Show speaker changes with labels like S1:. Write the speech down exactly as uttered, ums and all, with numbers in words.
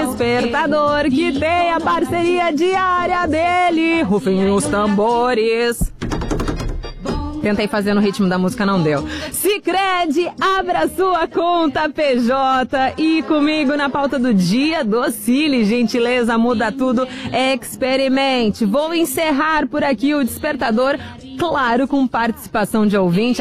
S1: Despertador, que tem a parceria diária dele. Rufem os tambores. Tentei fazer no ritmo da música, não deu. Sicredi, abra sua conta P J. E comigo na pauta do dia, Docile, gentileza, muda tudo, experimente. Vou encerrar por aqui o Despertador, claro, com participação de ouvinte.